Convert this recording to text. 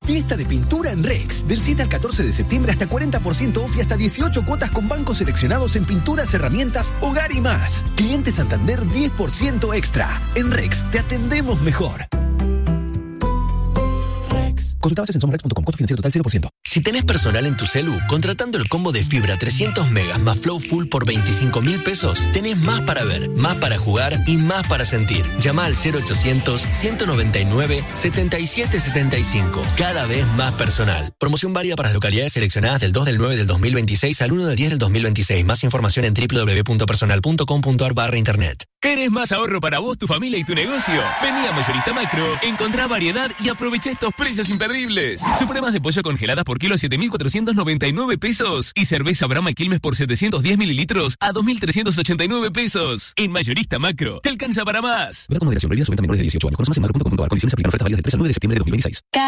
Fiesta de pintura en Rex. Del 7 al 14 de septiembre hasta 40% off y hasta 18 cuotas con bancos seleccionados en pinturas, herramientas, hogar y más. Cliente Santander 10% extra. En Rex te atendemos mejor. Consulta bases en somrex.com. Costo financiero total 0%. Si tenés personal en tu celu, contratando el combo de fibra 300 megas más Flow Full por 25.000 pesos, tenés más para ver, más para jugar y más para sentir. Llama al 0800-199-7775. Cada vez más personal. Promoción válida para las localidades seleccionadas del 2 del 9 del 2026 al 1 del 10 del 2026. Más información en www.personal.com.ar/internet. ¿Querés más ahorro para vos, tu familia y tu negocio? Vení a Mayorista Macro, encontrá variedad y aprovecha estos precios imperdibles. Supremas de pollo congeladas por kilo a 7.499 pesos. Y cerveza Brahma Quilmes por 710 mililitros a 2.389 pesos. En Mayorista Macro, te alcanza para más. Con moderación, prohibida su venta a menores de 18 años. Conoce más en macro.com.ar. Condiciones aplican. Ofertas válidas del 3 al 9 de septiembre de 2026.